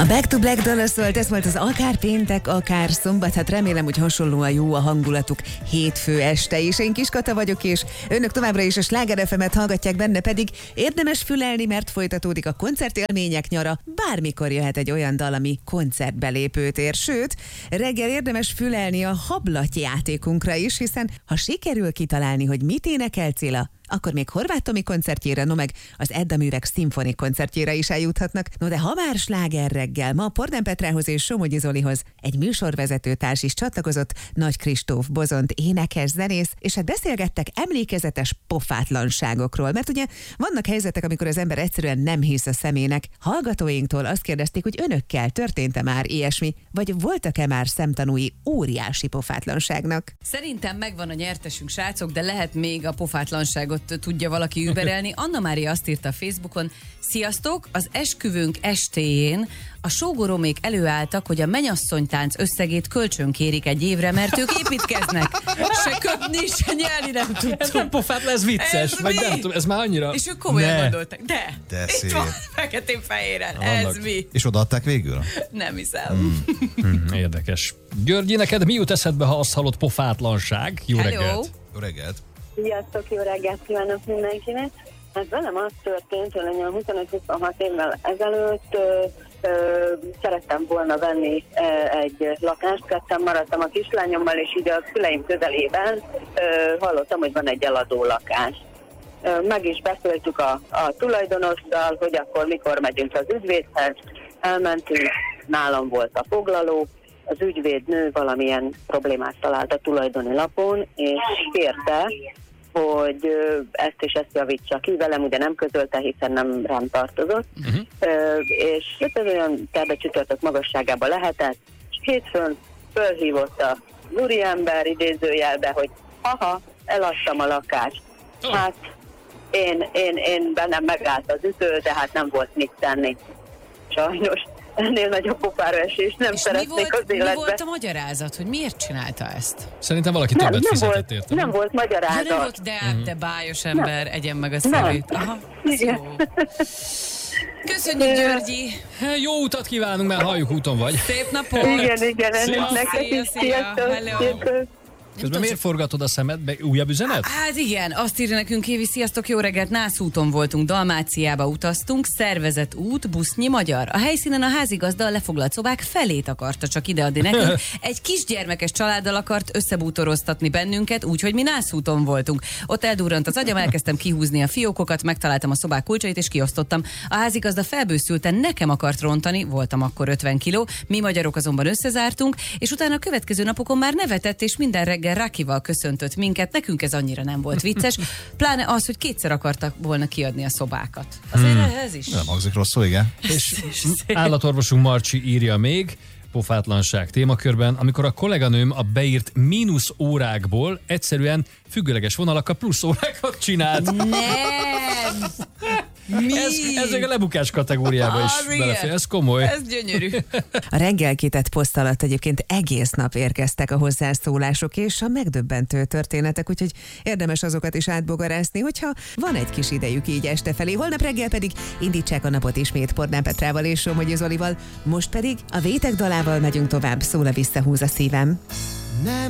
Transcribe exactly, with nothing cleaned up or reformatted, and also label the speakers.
Speaker 1: A Back to Black dala szólt, ez volt az akár péntek, akár szombat, hát remélem, hogy hasonlóan jó a hangulatuk hétfő este is. Én Kis Kata vagyok, és önök továbbra is a Sláger ef emet hallgatják, benne pedig érdemes fülelni, mert folytatódik a koncertélmények nyara. Bármikor jöhet egy olyan dal, ami koncertbelépőtér, sőt, reggel érdemes fülelni a hablatyjátékunkra is, hiszen ha sikerül kitalálni, hogy mit énekel Cilla, akkor még Horváth Tomi koncertjére, no meg az Edda Művek szimfonik koncertjére is eljuthatnak. No de ha már sláger reggel, ma Pordán Petrához és Somogyi Zolihoz egy műsorvezető társ is csatlakozott, Nagy Kristóf Bozont énekes, zenész, és hát beszélgettek emlékezetes pofátlanságokról, mert ugye vannak helyzetek, amikor az ember egyszerűen nem hisz a szemének. Hallgatóinktól azt kérdezték, hogy önökkel történt-e már ilyesmi, vagy voltak-e már szemtanúi óriási pofátlanságnak?
Speaker 2: Szerintem megvan a nyertesünk, srácok, de lehet még a pofátlanságot tudja valaki überelni. Anna Mária azt írta a Facebookon: sziasztok, az esküvőnk estéjén a sógoromék előálltak, hogy a mennyasszonytánc összegét kölcsönkérik egy évre, mert ők építkeznek. Se köpni, se nyelni nem tudtuk.
Speaker 3: Ez nem pofátlan, ez vicces.
Speaker 2: Ez
Speaker 3: vagy nem tudom, ez már annyira...
Speaker 2: És ők komolyan
Speaker 3: ne.
Speaker 2: gondoltak. De,
Speaker 4: De
Speaker 2: itt
Speaker 4: szép.
Speaker 2: van feketén-fehéren. Ez mi?
Speaker 4: És odaadták végül?
Speaker 2: Nem hiszem.
Speaker 4: Mm.
Speaker 3: Hmm, érdekes. Györgyi, neked mi jut eszedbe, ha azt hallod pofátlanság? Jó
Speaker 2: Hello.
Speaker 3: reggelt!
Speaker 4: Jó reggelt!
Speaker 5: Sziasztok, jó reggelt kívánok mindenkinek! Hát velem az történt, hogy olyan huszonöt-huszonhat évvel ezelőtt ö, ö, szerettem volna venni ö, egy lakást, ketten maradtam a kislányommal, és így a szüleim közelében ö, hallottam, hogy van egy eladó lakás. Ö, meg is beszéltük a, a tulajdonossal, hogy akkor mikor megyünk az ügyvédhez, elmentünk, nálam volt a foglaló, az ügyvédnő valamilyen problémát talált a tulajdoni lapon, és kérte, hogy ezt és ezt javítsa ki, velem ugye nem közölte, hiszen nem rám tartozott, uh-huh. és ez olyan szerda csütörtök magasságában lehetett, és hétfőn fölhívott a úriember idézőjelbe, hogy haha, eladtam a lakást. Oh. Hát én, én, én bennem megállt az ütő, de hát nem volt mit tenni. Sajnos. Ennél nagyobb pofára esés nem
Speaker 2: és
Speaker 5: szeretnék
Speaker 2: mi volt,
Speaker 5: az életbe.
Speaker 2: mi volt a magyarázat, hogy miért csinálta ezt?
Speaker 3: Szerintem valaki
Speaker 5: Nem,
Speaker 3: többet
Speaker 5: nem
Speaker 3: fizetett
Speaker 5: volt,
Speaker 3: érte.
Speaker 5: nem volt magyarázat.
Speaker 2: Ja, nem volt, de, uh-huh. de bájos ember, nem. Egyen meg a szemét. Aha, jó. Köszönjük, Györgyi!
Speaker 3: Jó utat kívánunk, mert halljuk úton vagy.
Speaker 2: Szép napot!
Speaker 5: Igen, igen,
Speaker 3: Szia.
Speaker 5: nektek is.
Speaker 2: Szia, szia.
Speaker 5: Sziasztok!
Speaker 3: Közben miért forgatod a szemed? Újabb üzenet?
Speaker 2: Hát igen, azt írja nekünk Évi, sziasztok, jó reggelt, Nászúton voltunk, Dalmáciába utaztunk, szervezett út, busznyi magyar. A helyszínen a házigazda a lefoglalt szobák felét akarta csak ideadni nekünk. Egy kisgyermekes családdal akart összebútoroztatni bennünket, úgyhogy mi Nászúton voltunk. Ott eldurrant az agyam, elkezdtem kihúzni a fiókokat, megtaláltam a szobák kulcsait és kiosztottam. A házigazda felbőszülten nekem akart rontani, voltam akkor ötven kiló, mi magyarok azonban összezártunk, és utána a következő napokon már nevetett, és minden reggel Rakival köszöntött minket, nekünk ez annyira nem volt vicces, pláne az, hogy kétszer akartak volna kiadni a szobákat. Azért hmm. ez is.
Speaker 4: Nem hangzik rosszul, igen.
Speaker 3: És állatorvosunk Marcsi írja még, pofátlanság témakörben, amikor a kolléganőm a beírt mínusz órákból egyszerűen függőleges vonalakkal plusz órákat csinált.
Speaker 2: Nem! Mi?
Speaker 3: Ez, ez még a lebukás kategóriába is belefér. Ez komoly.
Speaker 2: Ez gyönyörű.
Speaker 1: A reggel kitett poszt alatt egyébként egész nap érkeztek a hozzászólások és a megdöbbentő történetek, úgyhogy érdemes azokat is átbogarászni, hogyha van egy kis idejük így este felé. Holnap reggel pedig indítsák a napot ismét Pordán Petrával és Somogyi Zolival. Most pedig a Vétek dalával megyünk tovább, szól a Visszahúz a szívem.
Speaker 6: Nem